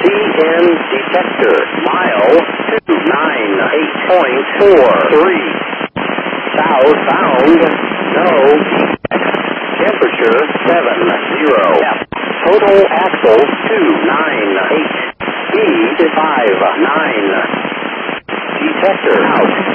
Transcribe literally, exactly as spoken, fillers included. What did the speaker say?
P N detector. Mile two nine eight point four three. Southbound, no. Temperature seven zero. Total axle two nine eight. Speed five nine. Detector out.